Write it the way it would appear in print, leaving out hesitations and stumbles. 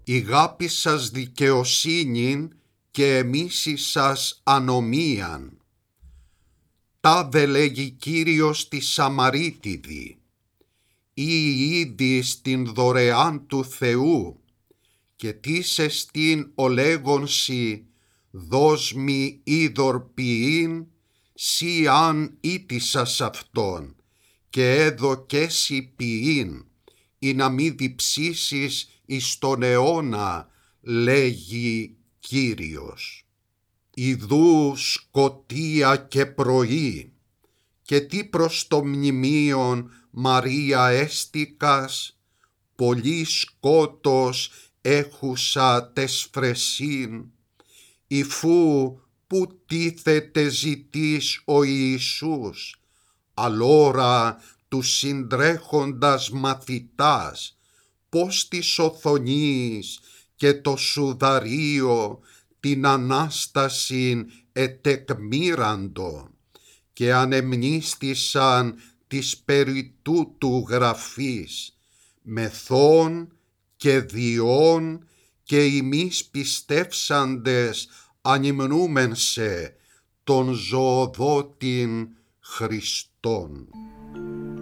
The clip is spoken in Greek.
ηγάπησας δικαιοσύνην και εμίσησας ανομίαν. Τάδε λέγει Κύριος τη Σαμαρίτιδη, ή ήδη στην δωρεάν του Θεού, και τίς εστίν ο λέγονσι, δώσ' μη είδωρ ποιήν, σι αν ήτησας αυτόν, και έδωκέσι ποιήν, ή να μη διψήσεις εις τον αιώνα, λέγει Κύριος. Ιδού σκοτία και πρωί, και τι προς το μνημείον Μαρία έστικας, πολύ σκότος έχουσα τες φρεσίν, υφού που τίθεται ζητείς ο Ιησούς, αλώρα του συντρέχοντας μαθητάς, πως της οθονής και το σουδαρίο την Ανάστασιν ετεκμήραντο, και ανεμνίστησαν της περί τούτου γραφής, μεθών και διών και ημείς πιστεύσαντες ανυμνούμεν σε τον ζωοδότην Χριστόν.